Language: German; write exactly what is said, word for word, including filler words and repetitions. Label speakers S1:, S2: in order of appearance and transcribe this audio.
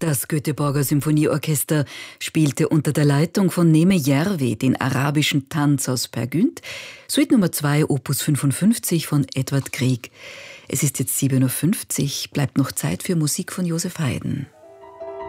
S1: Das Göteborger Symphonieorchester spielte unter der Leitung von Neme Järvi den arabischen Tanz aus Per Gynt, Suite Nummer zwei, Opus fünfundfünfzig von Edvard Grieg. Es ist jetzt sieben Uhr fünfzig, bleibt noch Zeit für Musik von Joseph Haydn.